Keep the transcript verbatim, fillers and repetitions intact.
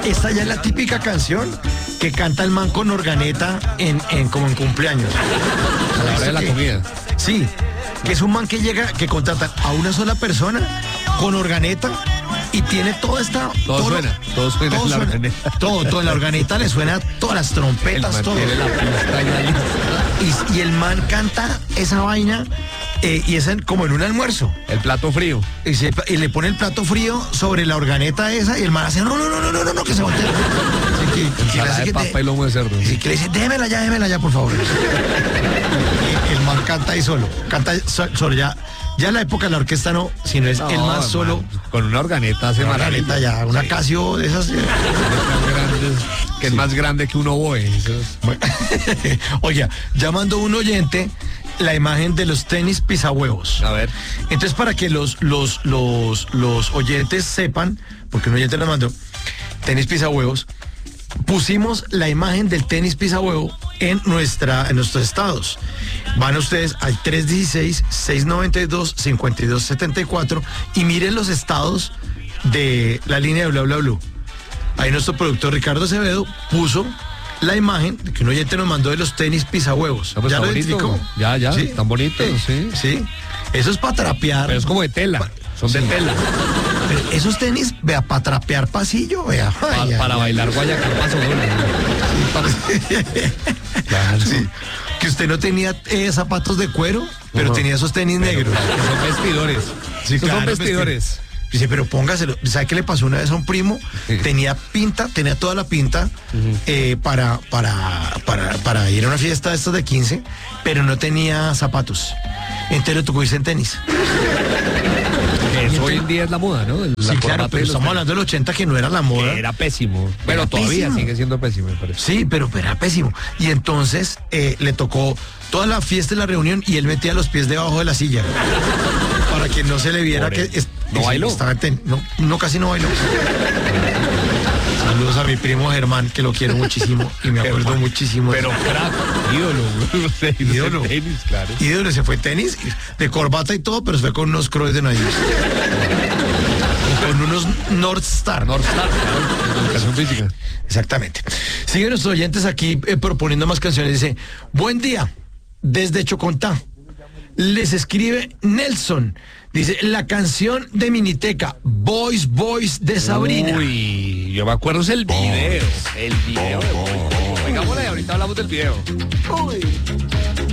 esta ya es la típica canción que canta el man con organeta en, en como en cumpleaños. A la hora de la que, comida. Sí, que es un man que llega, que contratan a una sola persona con organeta y tiene toda esta... Todo, todo suena, todo suena todo en la suena, organeta. Todo, todo en la organeta le suena todas las trompetas, todo. Tiene la pista ya Y, y el man canta esa vaina eh, y es en, como en un almuerzo. el plato frío. Y, se, y le pone el plato frío sobre la organeta esa y el man hace, no, no, no, no, no, no, no que se voltea. Así que, que le Ensalada hace de que papa te- y lomo de cerdo. y que le dice, démela ya, démela ya, por favor. Y el man canta ahí solo, canta so- solo ya, ya en la época de la orquesta no, sino es No, el man solo, man, con una organeta hace una maravilla. organeta ya, una Casio de esas. eh. Que es más grande que un oboe. Eso es- Bueno. Oiga, llamando un oyente la imagen de los tenis pisahuevos. A ver. Entonces, para que los, los, los, los oyentes sepan, porque un oyente nos mandó tenis pisahuevos, pusimos la imagen del tenis pisahuevo en nuestra, en nuestros estados. Van ustedes al tres uno seis, seis nueve dos, cinco dos siete cuatro y miren los estados de la línea de bla bla bla. Ahí nuestro productor Ricardo Acevedo puso la imagen que un oyente nos mandó de los tenis pisahuevos. No, pues ¿Ya está lo bonito. identificó? Ya, ya, ¿Sí? están bonitos, sí. Sí. Eso es para trapear. Pero es como de tela. Son de Sí. tela. Pero esos tenis, vea, para trapear pasillo, vea. Pa- Ay, ay, para ay. bailar guayacán paso doble. Claro. Sí. Que usted no tenía eh, zapatos de cuero, pero Ajá. tenía esos tenis Pero, negros. claro, que son vestidores. Sí, Esos claro, son vestidores. Dice, pero póngaselo. ¿Sabe qué le pasó una vez a un primo? Sí. Tenía pinta, tenía toda la pinta eh, para, para, para, para ir a una fiesta de estas de quince, pero no tenía zapatos. Entonces le tocó irse en tenis. Que eso hoy en día es la moda, ¿no? La Sí, claro, corbata pero y los estamos hablando del ochenta que no era la moda. Que era pésimo. Pero Era todavía pésimo. sigue siendo pésimo, me parece. Sí, pero, pero era pésimo. Y entonces eh, le tocó toda la fiesta y la reunión y él metía los pies debajo de la silla para que no se le viera Pobre. que es- ¿No es- bailó? estaba en ten- no, no, casi no bailó. Saludos a mi primo Germán, que lo quiero muchísimo y me acuerdo Germán. muchísimo. de- Pero crack, ídolo. Sí, Ídolo. tenis, claro. Ídolo, se fue tenis, de corbata y todo, pero se fue con unos crocs de nariz. Con unos North Star. North Star, claro, educación física. Exactamente. Siguen nuestros oyentes aquí eh, proponiendo más canciones. Dice, buen día, desde Chocontá. Les escribe Nelson. Dice, la canción de Miniteca, Boys, Boys de Sabrina. Uy, yo me acuerdo es el video. El video de Boys. Oigámosle, ahorita hablamos del video. Uy.